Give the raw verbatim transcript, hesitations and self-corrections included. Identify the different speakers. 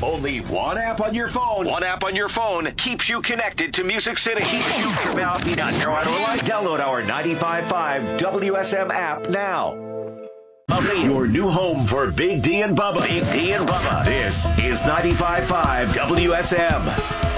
Speaker 1: Only one app on your phone. One app on your phone keeps you connected to Music City. Keeps you Download our ninety-five point five W S M app now. Your new home for Big D and Bubba. Big D and Bubba. This is ninety-five point five W S M.